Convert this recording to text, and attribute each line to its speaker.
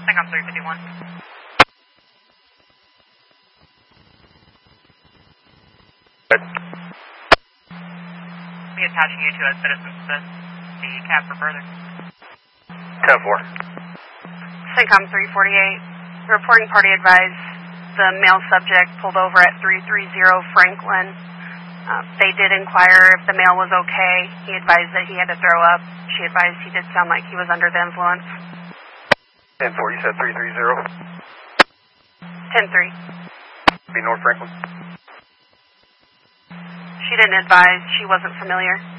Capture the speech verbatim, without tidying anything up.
Speaker 1: Syncom three fifty-one.
Speaker 2: Good.
Speaker 1: Be attaching you to a citizen assist. The cab for further.
Speaker 2: ten four.
Speaker 3: Syncom three forty-eight. Reporting party advised the male subject pulled over at three thirty Franklin. Uh, they did inquire if the male was okay. He advised that he had to throw up. She advised he did sound like he was under the influence.
Speaker 2: ten four, you said three thirty?
Speaker 3: ten three.
Speaker 2: Be North Franklin.
Speaker 3: She didn't advise. She wasn't familiar.